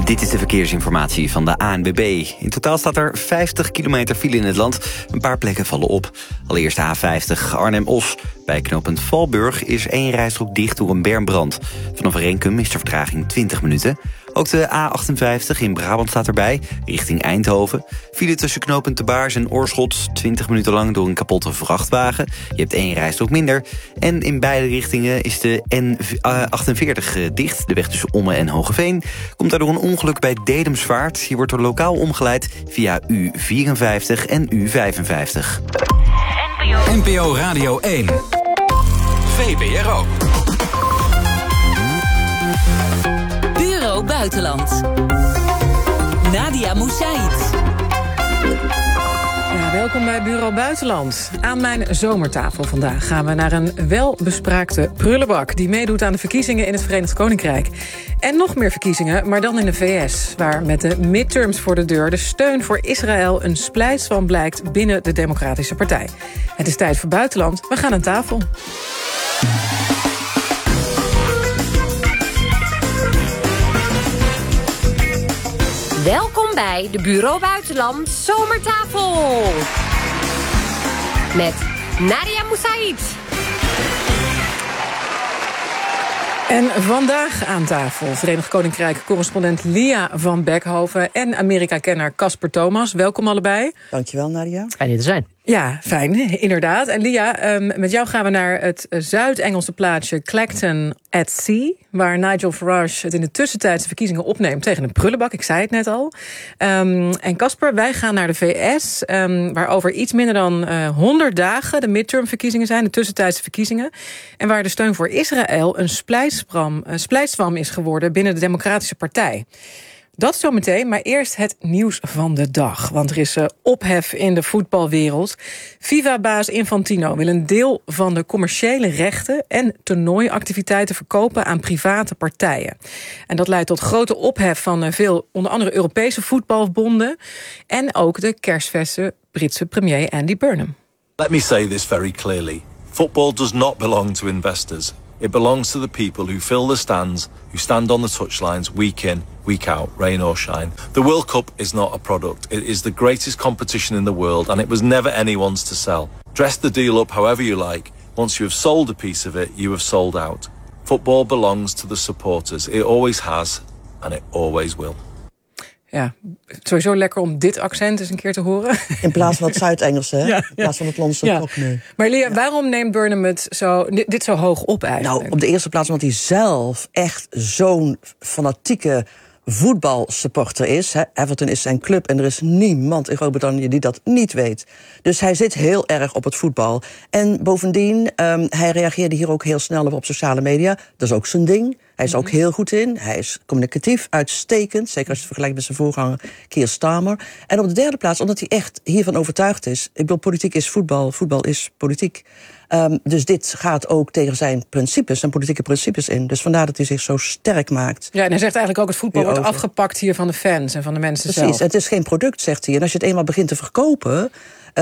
Dit is de verkeersinformatie van de ANWB. In totaal staat er 50 kilometer file in het land. Een paar plekken vallen op. Allereerst de A50 Arnhem-Os. Bij knooppunt Valburg is 1 rijstrook dicht door een bermbrand. Vanaf Renkum is de vertraging 20 minuten. Ook de A58 in Brabant staat erbij, richting Eindhoven. File tussen knooppunt De Baars en Oorschot, 20 minuten lang door een kapotte vrachtwagen. Je hebt 1 rijstrook minder. En in beide richtingen is de N48 dicht, de weg tussen Ommen en Hogeveen. Komt daardoor een ongeluk bij Dedemsvaart. Hier wordt er lokaal omgeleid via U54 en U55. NPO Radio 1. VPRO. Bureau Buitenland. Nadia Moussaïd. Ja, welkom bij Bureau Buitenland. Aan mijn zomertafel vandaag gaan we naar een welbespraakte prullenbak die meedoet aan de verkiezingen in het Verenigd Koninkrijk. En nog meer verkiezingen, maar dan in de VS, waar met de midterms voor de deur de steun voor Israël een splijts van blijkt binnen de Democratische Partij. Het is tijd voor Buitenland. We gaan aan tafel. Welkom bij de Bureau Buitenland Zomertafel. Met Nadia Moussaïd. En vandaag aan tafel Verenigd Koninkrijk-correspondent Lia van Beckhoven en Amerika-kenner Casper Thomas. Welkom allebei. Dankjewel, Nadia. Fijn hier te zijn. Ja, fijn, inderdaad. En Lia, met jou gaan we naar het Zuid-Engelse plaatsje Clacton-at-Sea, waar Nigel Farage het in de tussentijdse verkiezingen opneemt tegen een prullenbak. Ik zei het net al. En Casper, wij gaan naar de VS, waar over iets minder dan 100 dagen de midtermverkiezingen zijn, de tussentijdse verkiezingen. En waar de steun voor Israël een splijtswam is geworden binnen de Democratische Partij. Dat zometeen, maar eerst het nieuws van de dag. Want er is ophef in de voetbalwereld. FIFA-baas Infantino wil een deel van de commerciële rechten en toernooiactiviteiten verkopen aan private partijen. En dat leidt tot grote ophef van veel, onder andere Europese voetbalbonden en ook de kersverse Britse premier Andy Burnham. Let me say this very clearly. Football does not belong to investors. It belongs to the people who fill the stands, who stand on the touchlines week in, week out, rain or shine. The World Cup is not a product. It is the greatest competition in the world, and it was never anyone's to sell. Dress the deal up however you like. Once you have sold a piece of it, you have sold out. Football belongs to the supporters. It always has, and it always will. Ja, sowieso lekker om dit accent eens een keer te horen. In plaats van het Zuid-Engelse, hè? Ja, in plaats van het Londense Cockney. Maar Lia, waarom neemt Burnham het dit zo hoog op eigenlijk? Nou, op de eerste plaats omdat hij zelf echt zo'n fanatieke voetbalsupporter is. Hè? Everton is zijn club en er is niemand in Groot-Brittannië die dat niet weet. Dus hij zit heel erg op het voetbal. En bovendien, hij reageerde hier ook heel snel op sociale media. Dat is ook zijn ding. Hij is ook heel goed in. Hij is communicatief, uitstekend. Zeker als je het vergelijkt met zijn voorganger Keir Starmer. En op de derde plaats, omdat hij echt hiervan overtuigd is. Ik bedoel, politiek is voetbal, voetbal is politiek. Dus dit gaat ook tegen zijn principes, zijn politieke principes in. Dus vandaar dat hij zich zo sterk maakt. Ja, en hij zegt eigenlijk ook het voetbal wordt afgepakt hier van de fans en van de mensen zelf. Precies, het is geen product, zegt hij. En als je het eenmaal begint te verkopen,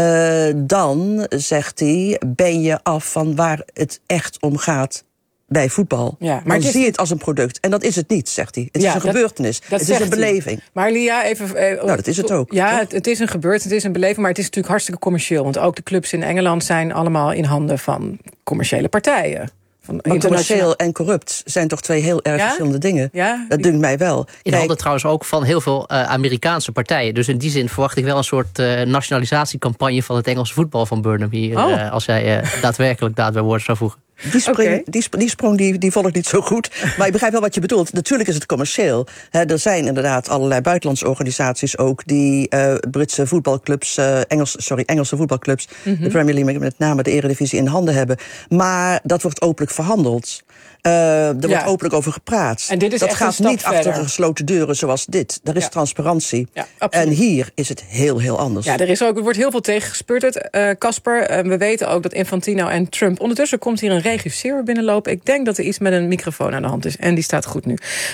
dan, zegt hij, ben je af van waar het echt om gaat bij voetbal. Ja, maar dan zie je het als een product. En dat is het niet, zegt hij. Het is een gebeurtenis. Het is een beleving. Maar Lia, even... nou, dat is het ook. Ja, het is een gebeurtenis, het is een beleving, maar het is natuurlijk hartstikke commercieel. Want ook de clubs in Engeland zijn allemaal in handen van commerciële partijen. Maar commercieel en corrupt zijn toch twee heel erg verschillende dingen. Ja? Dat dunkt mij wel. In handen trouwens ook van heel veel Amerikaanse partijen. Dus in die zin verwacht ik wel een soort nationalisatiecampagne van het Engelse voetbal van Burnham hier. Als jij daadwerkelijk woorden zou voegen. Die sprong volg ik niet zo goed. Maar ik begrijp wel wat je bedoelt. Natuurlijk is het commercieel. Er zijn inderdaad allerlei buitenlandse organisaties ook die Britse voetbalclubs, Engelse voetbalclubs, de Premier League met name de Eredivisie in handen hebben. Maar dat wordt openlijk verhandeld. Er wordt openlijk over gepraat. En dit is dat gaat niet achter gesloten deuren zoals dit. Er is transparantie. Ja, en hier is het heel, heel anders. Ja, er wordt heel veel tegengespeurd, Casper. We weten ook dat Infantino en Trump... Ondertussen komt hier een regisseur binnenlopen. Ik denk dat er iets met een microfoon aan de hand is. En die staat goed nu.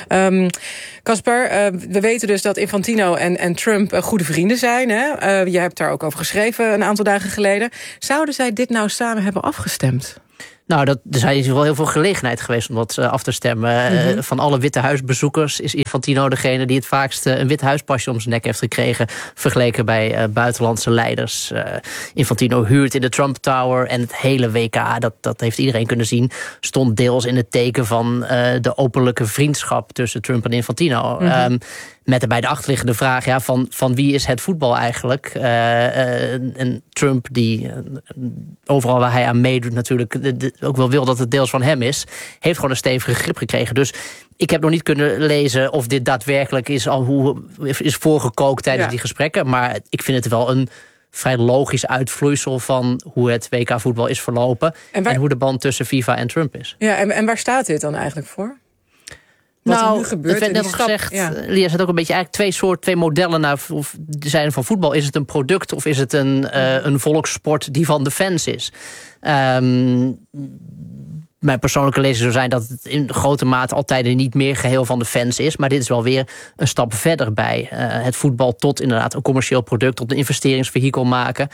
Casper, we weten dus dat Infantino en Trump goede vrienden zijn. Hè? Je hebt daar ook over geschreven een aantal dagen geleden. Zouden zij dit nou samen hebben afgestemd? Nou, er is wel heel veel gelegenheid geweest om dat af te stemmen. Van alle Witte Huisbezoekers is Infantino degene die het vaakst een Witte Huispasje om zijn nek heeft gekregen, vergeleken bij buitenlandse leiders. Infantino huurt in de Trump Tower en het hele WK, dat heeft iedereen kunnen zien, stond deels in het teken van de openlijke vriendschap tussen Trump en Infantino. Met de bij de achterliggende vraag, van wie is het voetbal eigenlijk? En Trump, die overal waar hij aan meedoet natuurlijk ook wel wil dat het deels van hem is, heeft gewoon een stevige grip gekregen. Dus ik heb nog niet kunnen lezen of dit daadwerkelijk is voorgekookt tijdens die gesprekken. Maar ik vind het wel een vrij logisch uitvloeisel van hoe het WK-voetbal is verlopen. En hoe de band tussen FIFA en Trump is. Ja, en waar staat dit dan eigenlijk voor? Wat er nu gebeurt, dat werd net gezegd, Lia zet ook een beetje eigenlijk twee modellen naar de zijde van voetbal. Is het een product of is het een volkssport die van de fans is? Mijn persoonlijke lezing zou zijn dat het in grote mate altijd niet meer geheel van de fans is. Maar dit is wel weer een stap verder bij het voetbal tot inderdaad een commercieel product, tot een investeringsvehikel maken.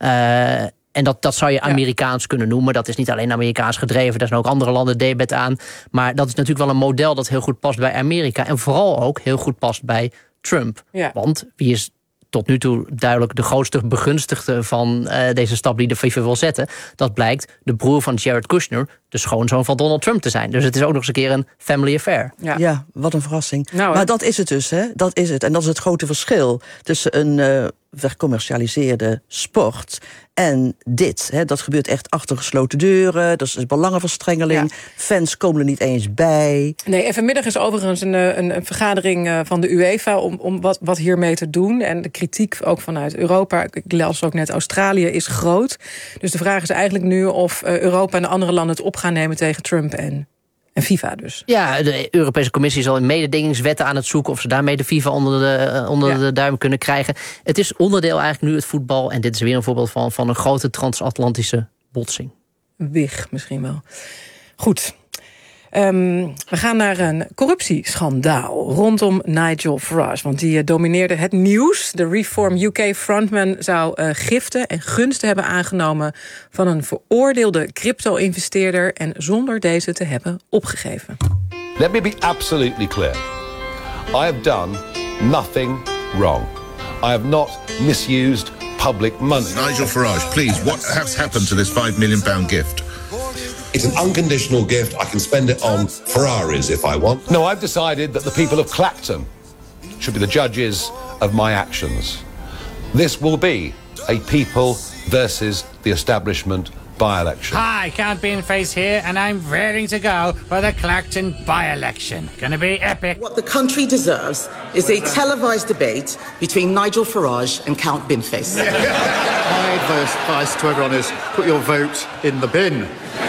En dat zou je Amerikaans kunnen noemen. Dat is niet alleen Amerikaans gedreven. Daar zijn ook andere landen debet aan. Maar dat is natuurlijk wel een model dat heel goed past bij Amerika. En vooral ook heel goed past bij Trump. Ja. Want wie is tot nu toe duidelijk de grootste begunstigde van deze stap die de FIFA wil zetten? Dat blijkt de broer van Jared Kushner, de schoonzoon van Donald Trump te zijn. Dus het is ook nog eens een keer een family affair. Ja, wat een verrassing. Maar dat is het dus, hè? Dat is het. En dat is het grote verschil tussen een vercommercialiseerde sport en dit. Hè? Dat gebeurt echt achter gesloten deuren. Dat is belangenverstrengeling. Ja. Fans komen er niet eens bij. Nee, en vanmiddag is overigens een vergadering van de UEFA om wat hiermee te doen. En de kritiek ook vanuit Europa, ik las ook net, Australië is groot. Dus de vraag is eigenlijk nu of Europa en de andere landen het op gaan nemen tegen Trump en FIFA dus. Ja, de Europese Commissie zal in mededingingswetten aan het zoeken of ze daarmee de FIFA onder de duim kunnen krijgen. Het is onderdeel eigenlijk nu het voetbal. En dit is weer een voorbeeld van een grote transatlantische botsing. Wig misschien wel. Goed. We gaan naar een corruptieschandaal rondom Nigel Farage. Want die domineerde het nieuws. De Reform UK frontman zou giften en gunsten hebben aangenomen van een veroordeelde crypto-investeerder en zonder deze te hebben opgegeven. Let me be absolutely clear. I have done nothing wrong. I have not misused public money. Nigel Farage, please, what has happened to this £5 million gift? It's an unconditional gift. I can spend it on Ferraris if I want. No, I've decided that the people of Clacton should be the judges of my actions. This will be a people versus the establishment by-election. Hi, Count Beanface here, and I'm raring to go for the Clacton by-election. Gonna be epic. What the country deserves is a televised debate between Nigel Farage and Count Beanface. My advice to everyone is put your vote in the bin.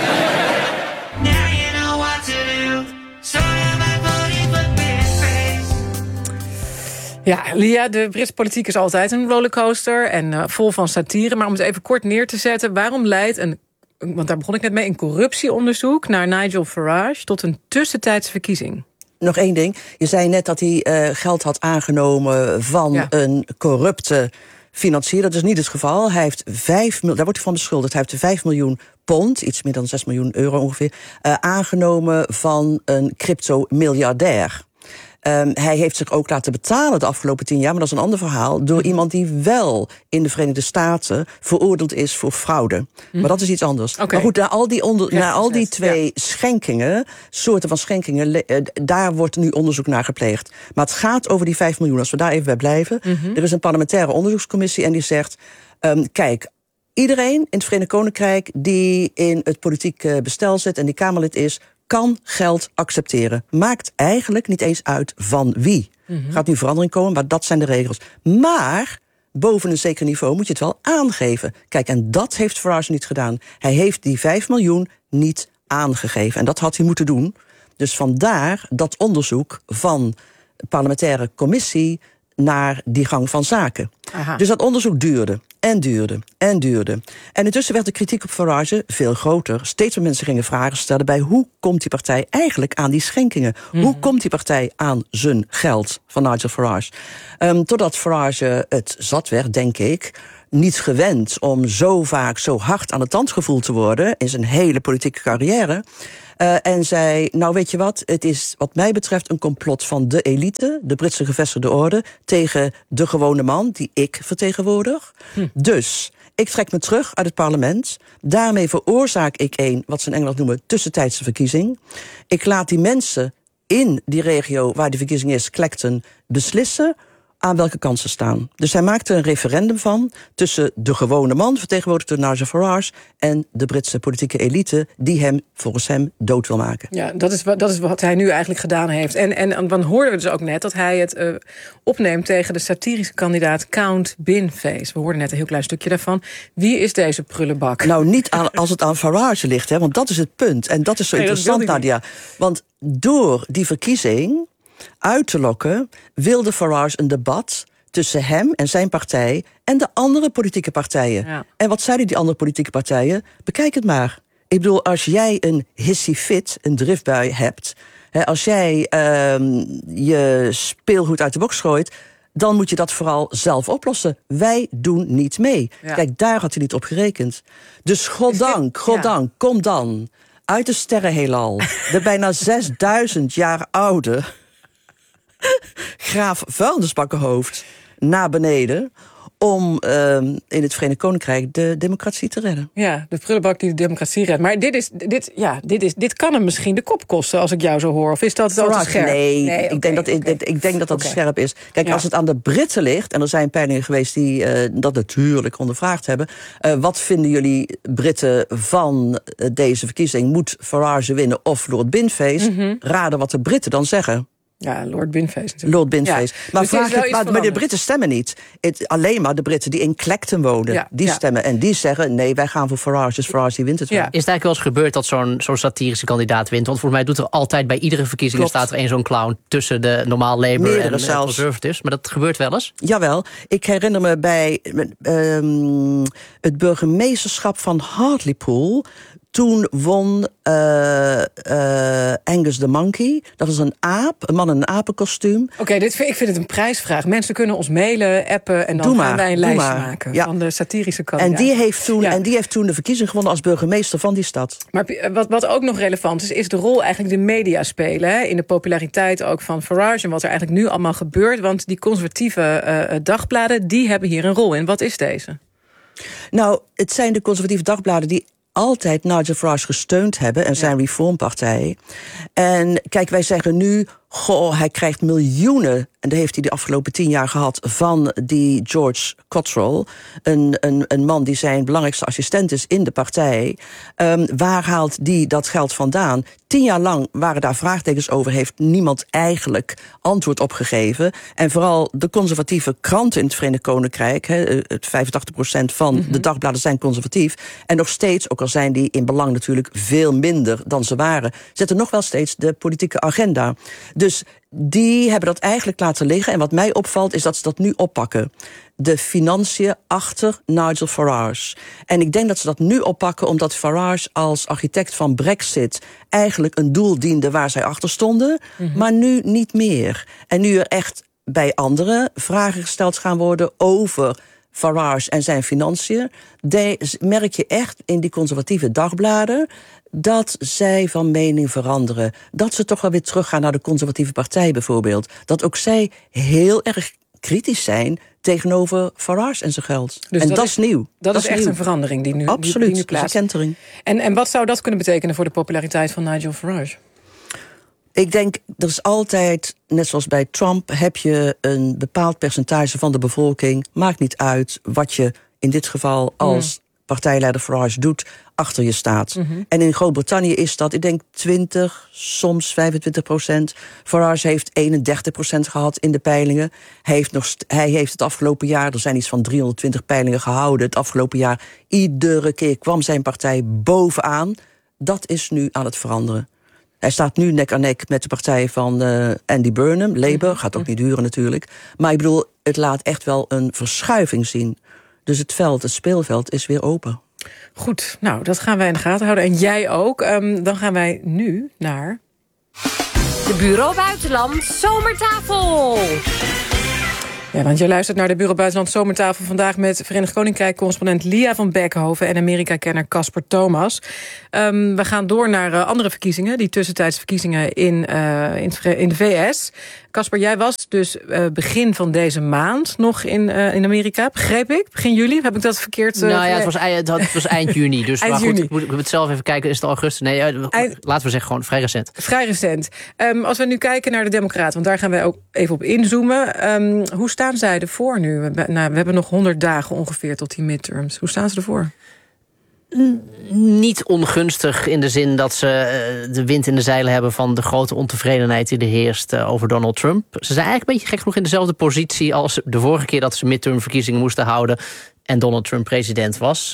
Ja, Lia, de Britse politiek is altijd een rollercoaster en vol van satire. Maar om het even kort neer te zetten, waarom leidt want daar begon ik net mee, een corruptieonderzoek naar Nigel Farage tot een tussentijdse verkiezing? Nog één ding. Je zei net dat hij geld had aangenomen van een corrupte financier. Dat is niet het geval. Hij heeft daar wordt hij van beschuldigd. Hij heeft 5 miljoen pond, iets meer dan 6 miljoen euro ongeveer, aangenomen van een crypto-miljardair. Hij heeft zich ook laten betalen de afgelopen 10 jaar, maar dat is een ander verhaal, door iemand die wel in de Verenigde Staten veroordeeld is voor fraude. Maar dat is iets anders. Okay. Maar goed, na al die twee schenkingen, soorten van schenkingen, daar wordt nu onderzoek naar gepleegd. Maar het gaat over die 5 miljoen, als we daar even bij blijven. Er is een parlementaire onderzoekscommissie en die zegt, kijk, iedereen in het Verenigd Koninkrijk die in het politiek bestel zit en die Kamerlid is, kan geld accepteren. Maakt eigenlijk niet eens uit van wie. Gaat nu verandering komen, maar dat zijn de regels. Maar boven een zeker niveau moet je het wel aangeven. Kijk, en dat heeft Farage niet gedaan. Hij heeft die 5 miljoen niet aangegeven. En dat had hij moeten doen. Dus vandaar dat onderzoek van de parlementaire commissie naar die gang van zaken. Aha. Dus dat onderzoek duurde en duurde en duurde. En intussen werd de kritiek op Farage veel groter. Steeds meer mensen gingen vragen stellen bij hoe komt die partij eigenlijk aan die schenkingen? Hoe komt die partij aan zijn geld van Nigel Farage? Totdat Farage het zat werd, denk ik, niet gewend om zo vaak zo hard aan de tand gevoeld te worden in zijn hele politieke carrière. En zei, nou weet je wat, het is wat mij betreft een complot van de elite, de Britse gevestigde orde, tegen de gewone man die ik vertegenwoordig. Dus ik trek me terug uit het parlement. Daarmee veroorzaak ik wat ze in Engeland noemen tussentijdse verkiezing. Ik laat die mensen in die regio waar die verkiezing is, Clacton, beslissen aan welke kant ze staan. Dus hij maakte een referendum van tussen de gewone man, vertegenwoordigd door Nigel Farage, en de Britse politieke elite die hem, volgens hem, dood wil maken. Ja, dat is wat hij nu eigenlijk gedaan heeft. En dan hoorden we dus ook net dat hij het opneemt tegen de satirische kandidaat Count Binface. We hoorden net een heel klein stukje daarvan. Wie is deze prullenbak? Nou, niet als het aan Farage ligt, hè, want dat is het punt. En dat is zo interessant, Nadia. Want door die verkiezing uit te lokken wilde Farage een debat tussen hem en zijn partij en de andere politieke partijen. Ja. En wat zeiden die andere politieke partijen? Bekijk het maar. Ik bedoel, als jij een hissy fit, een driftbui hebt, als jij je speelgoed uit de box gooit, dan moet je dat vooral zelf oplossen. Wij doen niet mee. Ja. Kijk, daar had hij niet op gerekend. Dus goddank, kom dan uit de sterrenheelal, de bijna 6000 jaar oude graaf vuilnisbakkenhoofd naar beneden om in het Verenigd Koninkrijk de democratie te redden. Ja, de prullenbak die de democratie redt. Maar dit kan hem misschien de kop kosten, als ik jou zo hoor. Of is dat te scherp? Nee, ik denk dat dat scherp is. Kijk, als het aan de Britten ligt, en er zijn peilingen geweest die dat natuurlijk ondervraagd hebben, wat vinden jullie Britten van deze verkiezing? Moet Farage winnen of Lord Binface? Raden wat de Britten dan zeggen. Ja, Lord Binface natuurlijk. Lord Binface. Ja, dus maar de Britten stemmen niet. Alleen maar de Britten die in Clacton wonen, die stemmen. En die zeggen, nee, wij gaan voor Farage, dus Farage die wint het wel. Is het eigenlijk wel eens gebeurd dat zo'n satirische kandidaat wint? Want volgens mij doet er altijd bij iedere verkiezing staat er één zo'n clown tussen de normaal Labour en de Conservatives. Maar dat gebeurt wel eens? Jawel. Ik herinner me bij het burgemeesterschap van Hartlepool. Toen won Angus the Monkey. Dat is een aap, een man in een apenkostuum. Oké, ik vind het een prijsvraag. Mensen kunnen ons mailen, appen en dan gaan wij een lijstje maken van de satirische kandidaat. En die heeft toen de verkiezing gewonnen als burgemeester van die stad. Maar wat ook nog relevant is de rol eigenlijk de media spelen. Hè? In de populariteit ook van Farage en wat er eigenlijk nu allemaal gebeurt. Want die conservatieve dagbladen, die hebben hier een rol in. Wat is deze? Nou, het zijn de conservatieve dagbladen die altijd Nigel Farage gesteund hebben en zijn reformpartij. En kijk, wij zeggen nu, hij krijgt miljoenen, en dat heeft hij de afgelopen 10 jaar gehad, van die George Cottrell, een man die zijn belangrijkste assistent is in de partij. Waar haalt die dat geld vandaan? 10 jaar lang waren daar vraagtekens over, heeft niemand eigenlijk antwoord op gegeven. En vooral de conservatieve kranten in het Verenigd Koninkrijk, het 85% van de dagbladen zijn conservatief. En nog steeds, ook al zijn die in belang natuurlijk veel minder dan ze waren, zetten nog wel steeds de politieke agenda. Dus die hebben dat eigenlijk laten liggen. En wat mij opvalt is dat ze dat nu oppakken. De financiën achter Nigel Farage. En ik denk dat ze dat nu oppakken omdat Farage als architect van Brexit eigenlijk een doel diende waar zij achter stonden. Maar nu niet meer. En nu er echt bij anderen vragen gesteld gaan worden over Farage en zijn financiën, merk je echt in die conservatieve dagbladen dat zij van mening veranderen. Dat ze toch wel weer teruggaan naar de conservatieve partij bijvoorbeeld. Dat ook zij heel erg kritisch zijn tegenover Farage en zijn geld. Dus en dat is nieuw. Dat is echt een verandering die nu plaatsvindt. Absoluut, dat is een kentering. En wat zou dat kunnen betekenen voor de populariteit van Nigel Farage? Ik denk, er is altijd, net zoals bij Trump, heb je een bepaald percentage van de bevolking, maakt niet uit wat je in dit geval als partijleider Farage doet, achter je staat. En in Groot-Brittannië is dat, ik denk 20, soms 25%. Farage heeft 31% gehad in de peilingen. Hij heeft het afgelopen jaar, er zijn iets van 320 peilingen gehouden, het afgelopen jaar, iedere keer kwam zijn partij bovenaan. Dat is nu aan het veranderen. Hij staat nu nek aan nek met de partij van Andy Burnham, Labour. Gaat ook niet duren natuurlijk. Maar ik bedoel, het laat echt wel een verschuiving zien. Dus het speelveld is weer open. Goed, nou, dat gaan wij in de gaten houden. En jij ook. Dan gaan wij nu naar... De Bureau Buitenland Zomertafel. Ja, want je luistert naar de Bureau Buitenland Zomertafel vandaag met Verenigd Koninkrijk-correspondent Lia van Beckhoven en Amerika-kenner Casper Thomas. We gaan door naar andere verkiezingen, die tussentijdse verkiezingen in de VS. Casper, jij was dus begin van deze maand nog in Amerika, begreep ik? Begin juli? Heb ik dat verkeerd? Het was eind juni. Dus eind maar goed, juni. ik moet het zelf even kijken. Is het augustus? Nee, laten we zeggen gewoon vrij recent. Vrij recent. Als we nu kijken naar de Democraten, want daar gaan wij ook even op inzoomen. Hoe staan zij ervoor nu? We hebben nog 100 dagen ongeveer tot die midterms. Hoe staan ze ervoor? Niet ongunstig in de zin dat ze de wind in de zeilen hebben van de grote ontevredenheid die er heerst over Donald Trump. Ze zijn eigenlijk een beetje gek genoeg in dezelfde positie als de vorige keer dat ze midtermverkiezingen moesten houden en Donald Trump president was.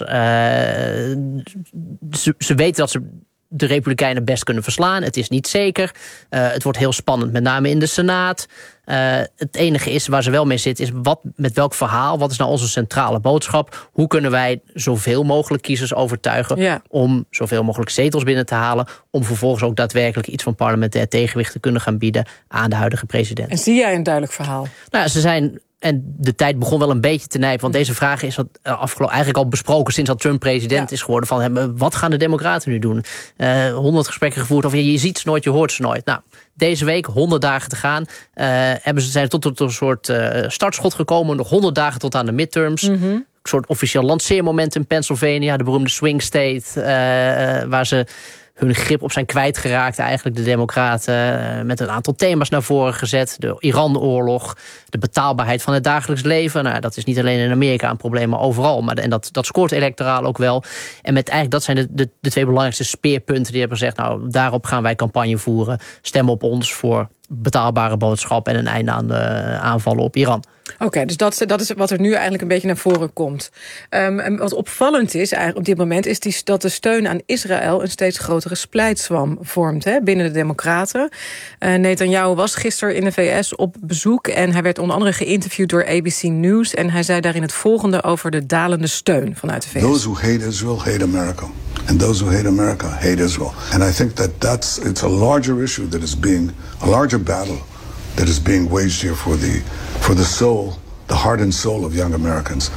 Ze weten dat ze de Republikeinen best kunnen verslaan. Het is niet zeker. Het wordt heel spannend, met name in de Senaat. Het enige is waar ze wel mee zit, is met welk verhaal, wat is nou onze centrale boodschap? Hoe kunnen wij zoveel mogelijk kiezers overtuigen om zoveel mogelijk zetels binnen te halen, om vervolgens ook daadwerkelijk iets van parlementair tegenwicht te kunnen gaan bieden aan de huidige president. En zie jij een duidelijk verhaal? Nou, ze zijn... En de tijd begon wel een beetje te nijpen. Want deze vraag is eigenlijk al besproken sinds dat Trump president is geworden. Van wat gaan de Democraten nu doen? 100 gesprekken gevoerd over je ziet ze nooit, je hoort ze nooit. Nou, deze week, 100 dagen te gaan, zijn tot een soort startschot gekomen. Nog 100 dagen tot aan de midterms. Een soort officieel lanceermoment in Pennsylvania. De beroemde swing state, waar ze hun grip op zijn kwijtgeraakt, eigenlijk de Democraten, met een aantal thema's naar voren gezet. De Iran-oorlog, de betaalbaarheid van het dagelijks leven. Nou, dat is niet alleen in Amerika een probleem, maar overal. En dat scoort electoraal ook wel. En dat zijn de twee belangrijkste speerpunten die hebben gezegd, nou, daarop gaan wij campagne voeren. Stem op ons voor betaalbare boodschap en een einde aan de aanvallen op Iran. Oké, dus dat is wat er nu eigenlijk een beetje naar voren komt. En wat opvallend is eigenlijk op dit moment is dat de steun aan Israël een steeds grotere splijtswam vormt binnen de Democraten. Netanyahu was gisteren in de VS op bezoek en hij werd onder andere geïnterviewd door ABC News en hij zei daarin het volgende over de dalende steun vanuit de VS. Those who hate Israel hate America. And those who hate America hate Israel. And I think it's a larger issue a larger battle that is being waged here for the soul, the heart and soul of young Americans.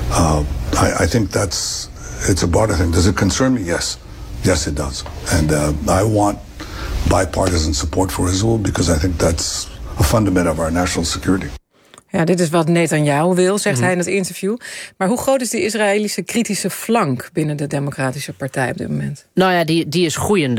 I think it's a broader thing. Does it concern me? Yes. Yes, it does. And I want bipartisan support for Israel because I think that's a fundament of our national security. Ja, dit is wat Netanyahu wil, zegt hij in het interview. Maar hoe groot is die Israëlische kritische flank binnen de Democratische Partij op dit moment? Nou ja, die is groeiende.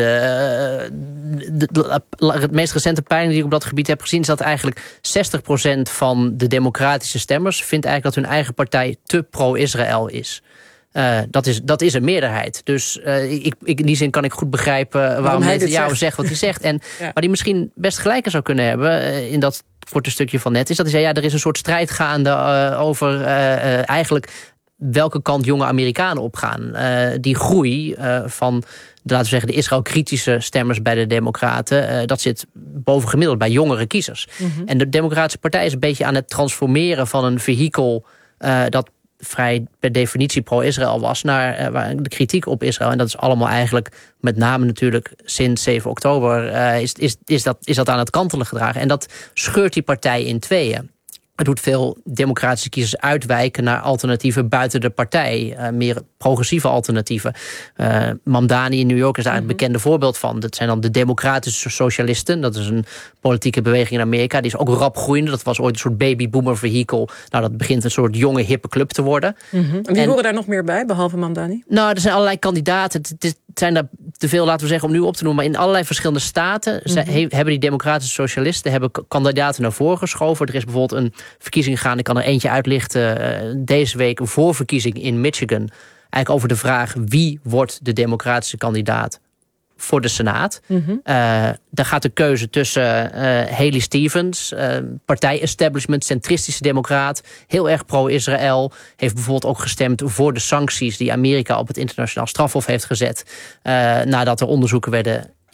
Het meest recente peiling die ik op dat gebied heb gezien is dat eigenlijk 60% van de democratische stemmers vindt eigenlijk dat hun eigen partij te pro-Israël is. Dat is een meerderheid. Dus in die zin kan ik goed begrijpen waarom Netanyahu zegt wat hij zegt. En waar hij misschien best gelijk zou kunnen hebben in dat korte stukje van net, is dat hij zei, er is een soort strijd gaande over eigenlijk welke kant jonge Amerikanen opgaan. Die groei van, laten we zeggen, de Israël-kritische stemmers bij de Democraten, dat zit bovengemiddeld bij jongere kiezers. En de Democratische Partij is een beetje aan het transformeren van een vehikel dat vrij per definitie pro-Israël was, naar de kritiek op Israël. En dat is allemaal eigenlijk, met name natuurlijk sinds 7 oktober, is dat aan het kantelen gedragen. En dat scheurt die partij in tweeën. Het doet veel democratische kiezers uitwijken naar alternatieven buiten de partij. Meer progressieve alternatieven. Mamdani in New York is daar een bekende voorbeeld van. Dat zijn dan de democratische socialisten. Dat is een politieke beweging in Amerika. Die is ook rap groeiende. Dat was ooit een soort babyboomer vehikel. Nou, dat begint een soort jonge hippe club te worden. En wie horen daar nog meer bij, behalve Mamdani? Nou, er zijn allerlei kandidaten. Het zijn daar te veel, laten we zeggen, om nu op te noemen. Maar in allerlei verschillende staten hebben die democratische socialisten kandidaten naar voren geschoven. Er is bijvoorbeeld een verkiezing gegaan. Ik kan er eentje uitlichten. Deze week een voorverkiezing in Michigan. Eigenlijk over de vraag wie wordt de democratische kandidaat voor de Senaat. Daar gaat de keuze tussen Haley Stevens, partij-establishment, centristische democraat, heel erg pro-Israël, heeft bijvoorbeeld ook gestemd voor de sancties die Amerika op het internationaal strafhof heeft gezet, nadat er onderzoeken werden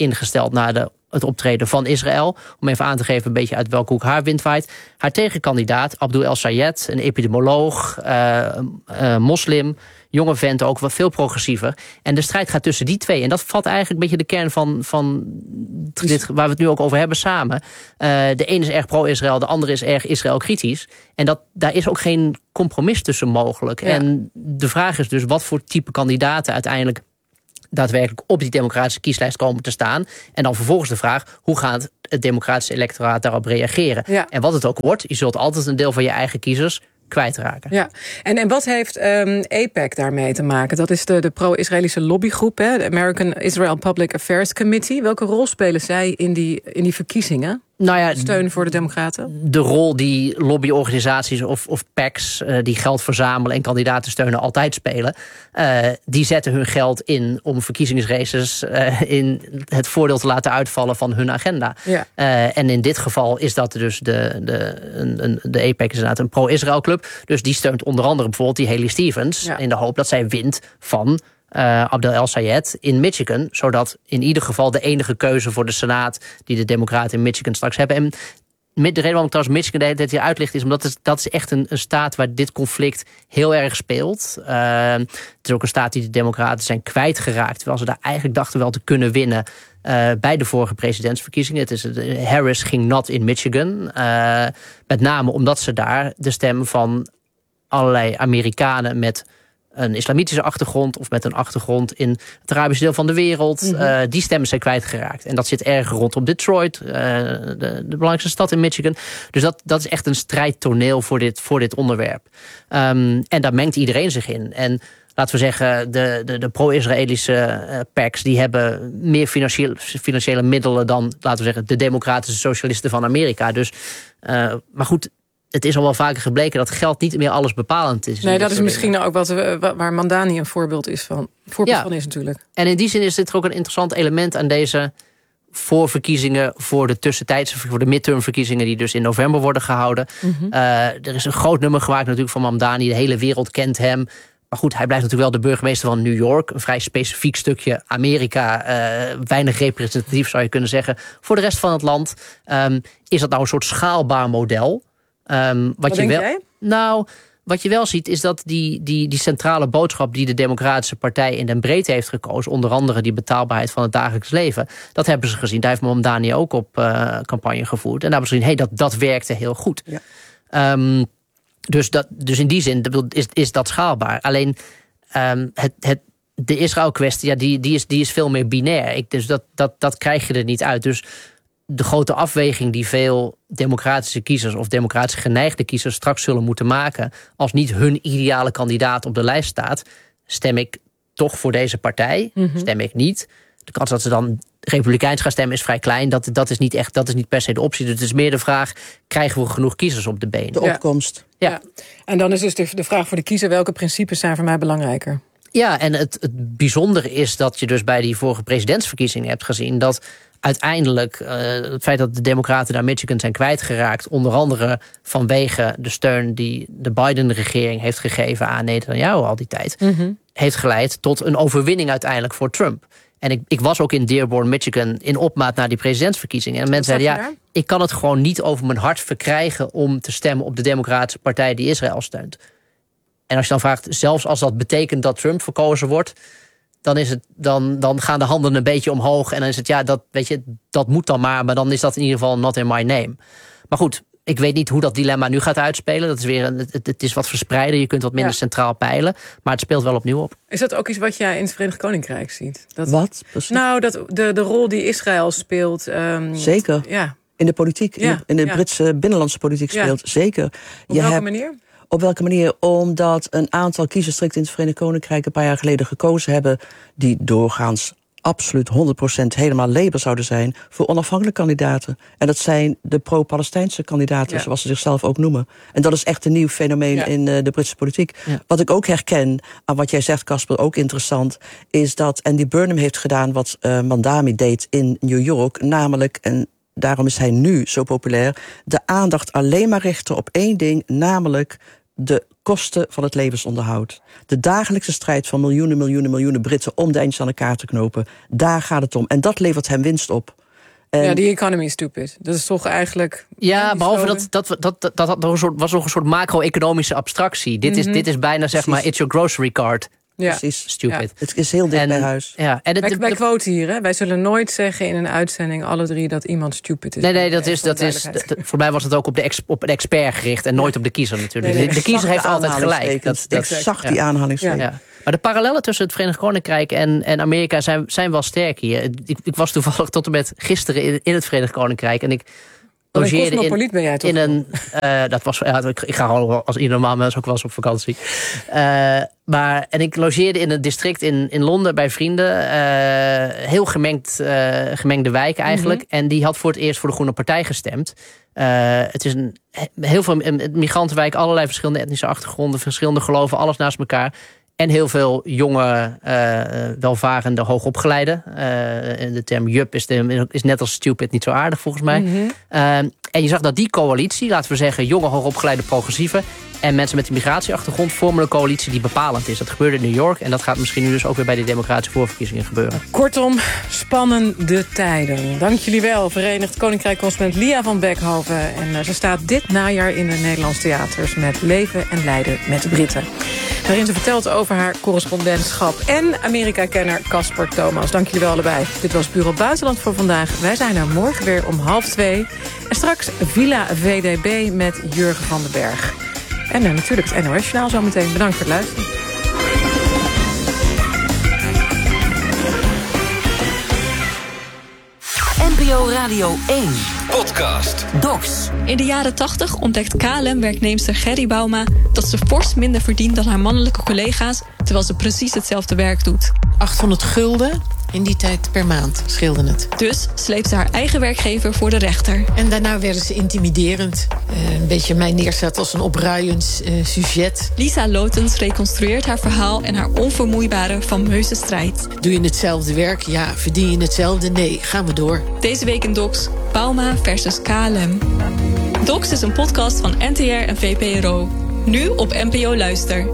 ingesteld na het optreden van Israël. Om even aan te geven een beetje uit welke hoek haar wind waait. Haar tegenkandidaat, Abdul El-Sayed, een epidemioloog, moslim, jonge vent ook, wat veel progressiever. En de strijd gaat tussen die twee. En dat vat eigenlijk een beetje de kern van dit, waar we het nu ook over hebben samen. De ene is erg pro-Israël, de andere is erg Israël-kritisch. En daar is ook geen compromis tussen mogelijk. Ja. En de vraag is dus wat voor type kandidaten uiteindelijk daadwerkelijk op die democratische kieslijst komen te staan. En dan vervolgens de vraag, hoe gaat het democratische electoraat daarop reageren? Ja. En wat het ook wordt, je zult altijd een deel van je eigen kiezers kwijtraken. Ja, en wat heeft AIPAC daarmee te maken? Dat is de pro-Israëlische lobbygroep, hè? De American Israel Public Affairs Committee. Welke rol spelen zij in die verkiezingen? Nou ja, steun voor de democraten? De rol die lobbyorganisaties of PACs die geld verzamelen en kandidaten steunen altijd spelen, die zetten hun geld in om verkiezingsraces in het voordeel te laten uitvallen van hun agenda. Ja. En in dit geval is dat dus de AIPAC is inderdaad een pro-Israël club. Dus die steunt onder andere bijvoorbeeld die Haley Stevens in de hoop dat zij wint van Abdel El-Sayed in Michigan, zodat in ieder geval de enige keuze voor de Senaat die de Democraten in Michigan straks hebben. En de reden waarom ik trouwens Michigan de hele tijd hier uitlicht is omdat dat is echt een staat waar dit conflict heel erg speelt. Het is ook een staat die de Democraten zijn kwijtgeraakt, terwijl ze daar eigenlijk dachten wel te kunnen winnen bij de vorige presidentsverkiezingen. Harris ging nat in Michigan, met name omdat ze daar de stem van allerlei Amerikanen met een islamitische achtergrond of met een achtergrond in het Arabische deel van de wereld. Die stemmen zijn kwijtgeraakt. En dat zit erg rondom Detroit, de belangrijkste stad in Michigan. Dus dat is echt een strijdtoneel voor dit onderwerp. En daar mengt iedereen zich in. En laten we zeggen, de pro-Israëlische PACs die hebben meer financiële middelen dan, laten we zeggen, de democratische socialisten van Amerika. Dus, maar goed, het is al wel vaker gebleken dat geld niet meer alles bepalend is. Nee, dat is misschien ook waar Mamdani een voorbeeld van is natuurlijk. En in die zin is dit ook een interessant element aan deze voorverkiezingen voor de midtermverkiezingen die dus in november worden gehouden. Er is een groot nummer gemaakt natuurlijk van Mamdani. De hele wereld kent hem. Maar goed, hij blijft natuurlijk wel de burgemeester van New York. Een vrij specifiek stukje Amerika. Weinig representatief zou je kunnen zeggen. Voor de rest van het land is dat nou een soort schaalbaar model. Wat denk jij? Nou, wat je wel ziet is dat die centrale boodschap die de Democratische Partij in den breedte heeft gekozen, onder andere die betaalbaarheid van het dagelijks leven, dat hebben ze gezien. Daar heeft Mamdani ook op campagne gevoerd. En daar hebben ze gezien, dat werkte heel goed. Ja. Dus in die zin is dat schaalbaar. Alleen de Israël-kwestie, die is veel meer binair. Dus dat krijg je er niet uit. Dus de grote afweging die veel democratische kiezers of democratisch geneigde kiezers straks zullen moeten maken, als niet hun ideale kandidaat op de lijst staat, stem ik toch voor deze partij? Stem ik niet? De kans dat ze dan republikeins gaan stemmen is vrij klein. Dat is niet per se de optie. Dus het is meer de vraag, krijgen we genoeg kiezers op de been? De opkomst. Ja. En dan is dus de vraag voor de kiezer, welke principes zijn voor mij belangrijker? Ja, en het bijzondere is dat je dus bij die vorige presidentsverkiezingen hebt gezien dat uiteindelijk het feit dat de Democraten naar Michigan zijn kwijtgeraakt, onder andere vanwege de steun die de Biden-regering heeft gegeven aan Netanyahu al die tijd, heeft geleid tot een overwinning uiteindelijk voor Trump. En ik was ook in Dearborn, Michigan, in opmaat naar die presidentsverkiezingen. En mensen zeiden, ik kan het gewoon niet over mijn hart verkrijgen om te stemmen op de Democratische Partij die Israël steunt. En als je dan vraagt, zelfs als dat betekent dat Trump verkozen wordt, dan gaan de handen een beetje omhoog. En dan is het, dat moet dan maar dan is dat in ieder geval not in my name. Maar goed, ik weet niet hoe dat dilemma nu gaat uitspelen. Dat is het is wat verspreider, je kunt wat minder centraal peilen. Maar het speelt wel opnieuw op. Is dat ook iets wat jij in het Verenigd Koninkrijk ziet? Wat? Precies. Nou, de rol die Israël speelt. Zeker. Ja. In de politiek, in de Britse binnenlandse politiek speelt. Zeker. Op welke manier? Op welke manier? Omdat een aantal kiesdistricten in het Verenigd Koninkrijk een paar jaar geleden gekozen hebben, die doorgaans absoluut 100% helemaal Labour zouden zijn, voor onafhankelijke kandidaten. En dat zijn de pro-Palestijnse kandidaten, zoals ze zichzelf ook noemen. En dat is echt een nieuw fenomeen in de Britse politiek. Ja. Wat ik ook herken aan wat jij zegt, Casper, ook interessant, is dat Andy Burnham heeft gedaan wat Mamdani deed in New York, namelijk, en daarom is hij nu zo populair, de aandacht alleen maar richten op één ding, namelijk de kosten van het levensonderhoud. De dagelijkse strijd van miljoenen Britten om de eindjes aan elkaar te knopen. Daar gaat het om. En dat levert hem winst op. Ja, die economy is stupid. Dat is toch eigenlijk... Ja, behalve dat was nog een soort macro-economische abstractie. Dit is bijna, zeg maar, it's your grocery card. Ja. Precies. Stupid. Ja. Het is heel dicht bij huis. Ja. En wij quoten hier, hè? Wij zullen nooit zeggen in een uitzending, alle drie, dat iemand stupid is. Nee, voor mij was het ook op de expert gericht en nooit op de kiezer natuurlijk. Nee, de kiezer heeft altijd gelijk. Exact die aanhalingstekens. Ja. Maar de parallellen tussen het Verenigd Koninkrijk en Amerika zijn wel sterk hier. Ik was toevallig tot en met gisteren in het Verenigd Koninkrijk en ik logeerde in een... dat was, ik ga als ieder normaal mens ook wel eens op vakantie. En ik logeerde in een district in Londen bij vrienden. Heel gemengde wijk eigenlijk. En die had voor het eerst voor de Groene Partij gestemd. Het is heel veel migrantenwijk, allerlei verschillende etnische achtergronden, verschillende geloven, alles naast elkaar. En heel veel jonge, welvarende, hoogopgeleide. De term jup is net als stupid niet zo aardig volgens mij. En je zag dat die coalitie, laten we zeggen, jonge, hoogopgeleide progressieven en mensen met een migratieachtergrond vormen een coalitie die bepalend is. Dat gebeurde in New York en dat gaat misschien nu dus ook weer bij de democratische voorverkiezingen gebeuren. Kortom, spannende tijden. Dank jullie wel, Verenigd Koninkrijk-correspondent Lia van Beckhoven. En ze staat dit najaar in de Nederlandse theaters met Leven en Lijden met de Britten. Waarin ze vertelt over haar correspondentschap. En Amerika-kenner Casper Thomas. Dank jullie wel allebei. Dit was Bureau Buitenland voor vandaag. Wij zijn er morgen weer om 1:30. En straks Villa VDB met Jurgen van den Berg. En natuurlijk het NOS-journaal zometeen. Bedankt voor het luisteren. NPO Radio 1. Podcast. Docs. In de jaren 80 ontdekt KLM-werknemster Gerry Bouma dat ze fors minder verdient dan haar mannelijke collega's, terwijl ze precies hetzelfde werk doet. 800 gulden in die tijd per maand scheelde het. Dus sleept ze haar eigen werkgever voor de rechter. En daarna werden ze intimiderend. Een beetje mij neerzet als een opruiend sujet. Lisa Lotens reconstrueert haar verhaal en haar onvermoeibare fameuze strijd. Doe je hetzelfde werk? Ja. Verdien je hetzelfde? Nee. Gaan we door. Deze week in Docs, Bouma versus KLM. Docs is een podcast van NTR en VPRO. Nu op NPO Luister.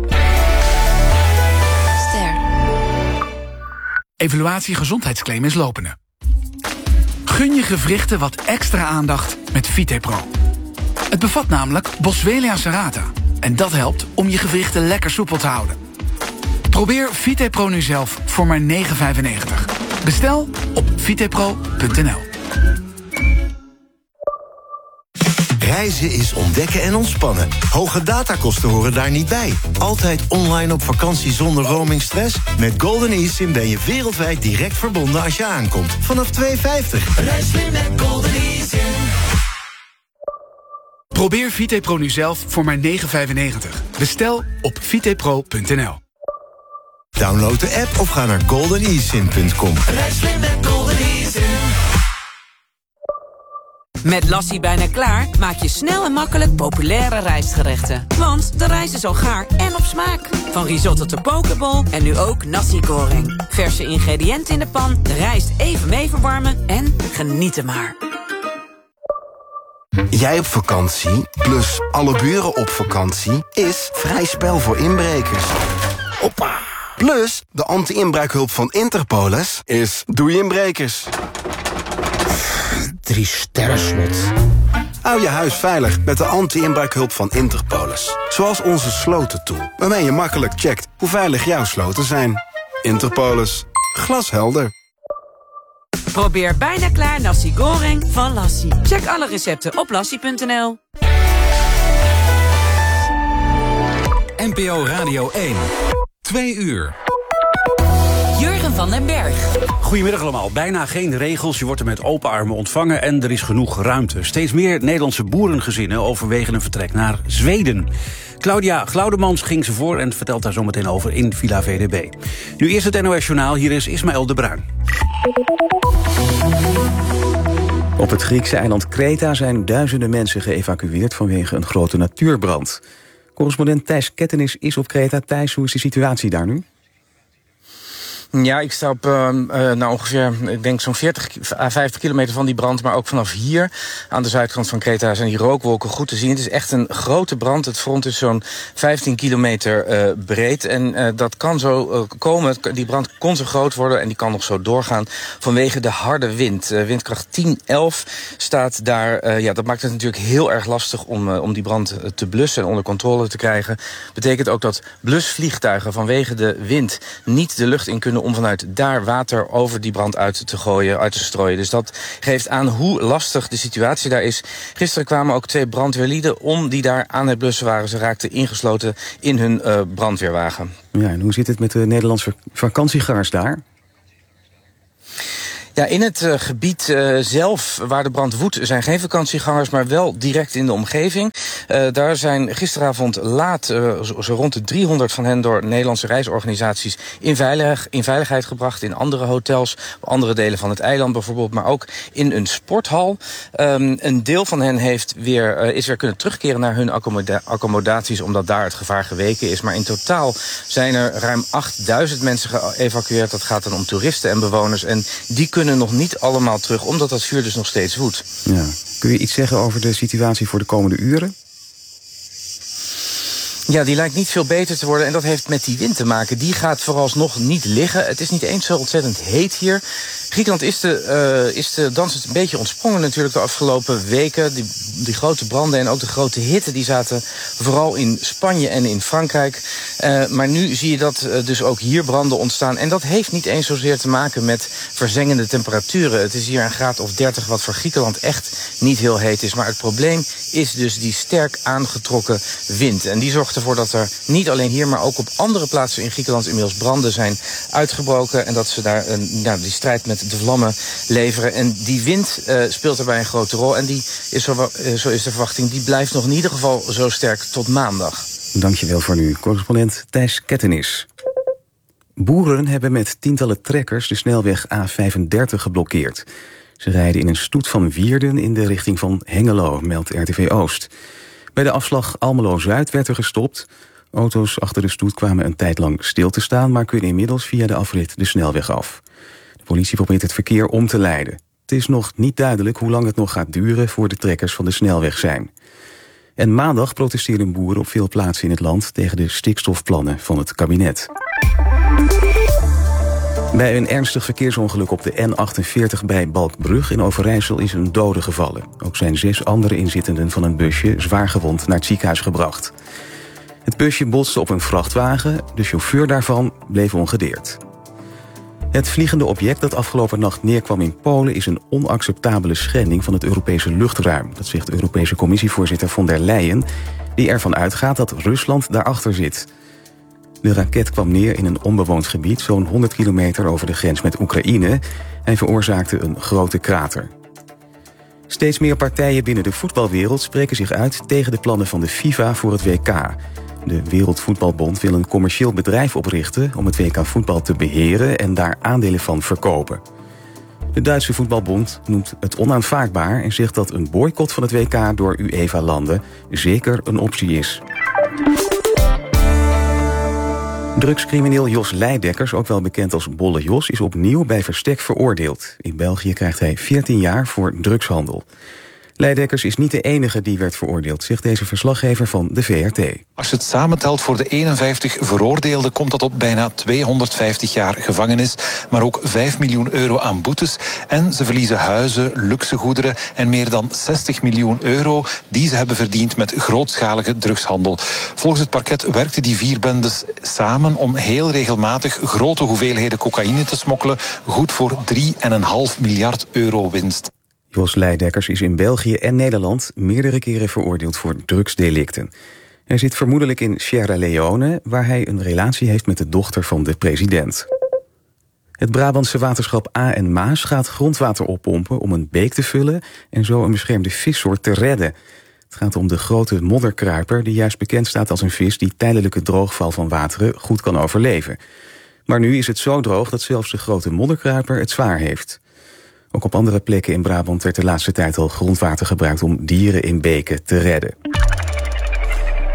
Evaluatie gezondheidsclaim is lopende. Gun je gewrichten wat extra aandacht met VitePro. Het bevat namelijk Boswellia serrata. En dat helpt om je gewrichten lekker soepel te houden. Probeer VitePro nu zelf voor maar €9,95. Bestel op vitepro.nl. Reizen is ontdekken en ontspannen. Hoge datakosten horen daar niet bij. Altijd online op vakantie zonder roamingstress? Met Golden eSIM ben je wereldwijd direct verbonden als je aankomt. Vanaf €2,50. Reis weer met Golden eSIM. Probeer VitePro nu zelf voor maar €9,95. Bestel op vitepro.nl. Download de app of ga naar goldenesim.com. Reis weer met Golden eSIM. Met Lassie bijna klaar maak je snel en makkelijk populaire rijstgerechten. Want de rijst is al gaar en op smaak. Van risotto tot pokeball en nu ook nasi goreng. Verse ingrediënten in de pan, de rijst even mee verwarmen en genieten maar. Jij op vakantie, plus alle buren op vakantie, is vrij spel voor inbrekers. Hoppa! Plus, de anti-inbraakhulp van Interpolis is doei inbrekers. 3 sterren slot. Hou je huis veilig met de anti-inbraakhulp van Interpolis. Zoals onze slotentool, waarmee je makkelijk checkt hoe veilig jouw sloten zijn. Interpolis. Glashelder. Probeer bijna klaar nasi goreng van Lassie. Check alle recepten op lassie.nl. NPO Radio 1. 2 uur. Jurgen van den Berg. Goedemiddag allemaal. Bijna geen regels, je wordt er met open armen ontvangen en er is genoeg ruimte. Steeds meer Nederlandse boerengezinnen overwegen een vertrek naar Zweden. Claudia Glaudemans ging ze voor en vertelt daar zo meteen over in Villa VDB. Nu eerst het NOS-journaal, hier is Ismaël de Bruin. Op het Griekse eiland Kreta zijn duizenden mensen geëvacueerd vanwege een grote natuurbrand. Correspondent Thijs Kettenis is op Kreta. Thijs, hoe is de situatie daar nu? Ja, ik sta op ongeveer, ik denk zo'n 40 à 50 kilometer van die brand. Maar ook vanaf hier, aan de zuidkant van Kreta, zijn die rookwolken goed te zien. Het is echt een grote brand. Het front is zo'n 15 kilometer breed. En dat kan zo komen. Die brand kon zo groot worden en die kan nog zo doorgaan vanwege de harde wind. Windkracht 10, 11 staat daar. Dat maakt het natuurlijk heel erg lastig om die brand te blussen en onder controle te krijgen. Betekent ook dat blusvliegtuigen vanwege de wind niet de lucht in kunnen om vanuit daar water over die brand uit te gooien, uit te strooien. Dus dat geeft aan hoe lastig de situatie daar is. Gisteren kwamen ook 2 brandweerlieden om die daar aan het blussen waren. Ze raakten ingesloten in hun brandweerwagen. Ja, en hoe zit het met de Nederlandse vakantiegangers daar? Ja, in het gebied zelf waar de brand woedt zijn geen vakantiegangers, maar wel direct in de omgeving. Daar zijn gisteravond laat zo rond de 300 van hen door Nederlandse reisorganisaties in veiligheid gebracht. In andere hotels, op andere delen van het eiland bijvoorbeeld, maar ook in een sporthal. Een deel van hen is weer kunnen terugkeren naar hun accommodaties, omdat daar het gevaar geweken is. Maar in totaal zijn er ruim 8000 mensen geëvacueerd. Dat gaat dan om toeristen en bewoners. En die kunnen nog niet allemaal terug, omdat dat vuur dus nog steeds woedt. Ja. Kun je iets zeggen over de situatie voor de komende uren? Ja, die lijkt niet veel beter te worden en dat heeft met die wind te maken. Die gaat vooralsnog niet liggen. Het is niet eens zo ontzettend heet hier. Griekenland is de dans een beetje ontsprongen natuurlijk de afgelopen weken. Die grote branden en ook de grote hitte die zaten vooral in Spanje en in Frankrijk. Maar nu zie je dat dus ook hier branden ontstaan. En dat heeft niet eens zozeer te maken met verzengende temperaturen. Het is hier een graad of 30 wat voor Griekenland echt niet heel heet is. Maar het probleem is dus die sterk aangetrokken wind. En die zorgt ervoor dat er niet alleen hier, maar ook op andere plaatsen in Griekenland inmiddels branden zijn uitgebroken. En dat ze daar die strijd met de vlammen leveren. En die wind speelt daarbij een grote rol. En die is, zo is de verwachting, die blijft nog in ieder geval zo sterk tot maandag. Dankjewel voor nu, correspondent Thijs Kettenis. Boeren hebben met tientallen trekkers de snelweg A35 geblokkeerd. Ze rijden in een stoet van Wierden in de richting van Hengelo, meldt RTV Oost. Bij de afslag Almelo-Zuid werd er gestopt. Auto's achter de stoet kwamen een tijd lang stil te staan, maar kunnen inmiddels via de afrit de snelweg af. De politie probeert het verkeer om te leiden. Het is nog niet duidelijk hoe lang het nog gaat duren voor de trekkers van de snelweg zijn. En maandag protesteerden boeren op veel plaatsen in het land tegen de stikstofplannen van het kabinet. Bij een ernstig verkeersongeluk op de N48 bij Balkbrug in Overijssel is een dode gevallen. Ook zijn 6 andere inzittenden van een busje zwaargewond naar het ziekenhuis gebracht. Het busje botste op een vrachtwagen, de chauffeur daarvan bleef ongedeerd. Het vliegende object dat afgelopen nacht neerkwam in Polen is een onacceptabele schending van het Europese luchtruim. Dat zegt de Europese Commissievoorzitter von der Leyen, die ervan uitgaat dat Rusland daarachter zit. De raket kwam neer in een onbewoond gebied, zo'n 100 kilometer over de grens met Oekraïne, en veroorzaakte een grote krater. Steeds meer partijen binnen de voetbalwereld spreken zich uit tegen de plannen van de FIFA voor het WK. De Wereldvoetbalbond wil een commercieel bedrijf oprichten om het WK voetbal te beheren en daar aandelen van verkopen. De Duitse voetbalbond noemt het onaanvaardbaar en zegt dat een boycott van het WK door UEFA-landen zeker een optie is. Drugscrimineel Jos Leidekkers, ook wel bekend als Bolle Jos, is opnieuw bij verstek veroordeeld. In België krijgt hij 14 jaar voor drugshandel. Leidekkers is niet de enige die werd veroordeeld, zegt deze verslaggever van de VRT. Als je het samentelt voor de 51 veroordeelden komt dat op bijna 250 jaar gevangenis, maar ook 5 miljoen euro aan boetes. En ze verliezen huizen, luxe goederen en meer dan 60 miljoen euro die ze hebben verdiend met grootschalige drugshandel. Volgens het parket werkten die 4 bendes samen om heel regelmatig grote hoeveelheden cocaïne te smokkelen, goed voor 3,5 miljard euro winst. Jos Leidekkers is in België en Nederland meerdere keren veroordeeld voor drugsdelicten. Hij zit vermoedelijk in Sierra Leone, waar hij een relatie heeft met de dochter van de president. Het Brabantse waterschap Aa en Maas gaat grondwater oppompen om een beek te vullen en zo een beschermde vissoort te redden. Het gaat om de grote modderkruiper, die juist bekend staat als een vis die tijdelijke droogval van wateren goed kan overleven. Maar nu is het zo droog dat zelfs de grote modderkruiper het zwaar heeft. Ook op andere plekken in Brabant werd de laatste tijd al grondwater gebruikt om dieren in beken te redden.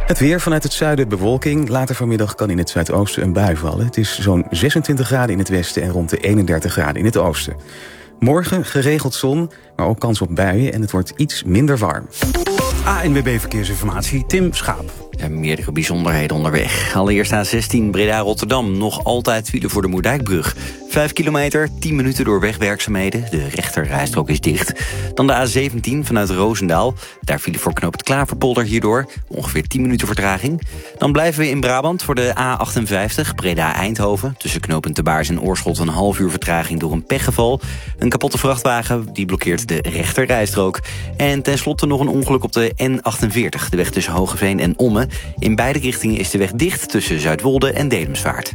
Het weer vanuit het zuiden bewolking. Later vanmiddag kan in het zuidoosten een bui vallen. Het is zo'n 26 graden in het westen en rond de 31 graden in het oosten. Morgen geregeld zon, maar ook kans op buien en het wordt iets minder warm. ANWB Verkeersinformatie, Tim Schaap. Meerdere bijzonderheden onderweg. Allereerst A16 Breda-Rotterdam. Nog altijd file voor de Moerdijkbrug. 5 kilometer, 10 minuten door wegwerkzaamheden. De rechterrijstrook is dicht. Dan de A17 vanuit Roosendaal. Daar file voor knooppunt Klaverpolder hierdoor. Ongeveer 10 minuten vertraging. Dan blijven we in Brabant voor de A58 Breda-Eindhoven. Tussen knooppunt De Baars en Oorschot een half uur vertraging door een pechgeval. Een kapotte vrachtwagen die blokkeert de rechterrijstrook. En tenslotte nog een ongeluk op de N48. De weg tussen Hoogeveen en Ommen. In beide richtingen is de weg dicht tussen Zuidwolde en Dedemsvaart.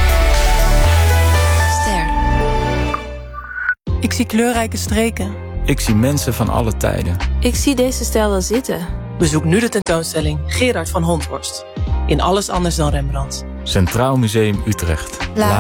Ster. Ik zie kleurrijke streken. Ik zie mensen van alle tijden. Ik zie deze stijl al zitten. Bezoek nu de tentoonstelling Gerard van Honthorst. In Alles anders dan Rembrandt. Centraal Museum Utrecht.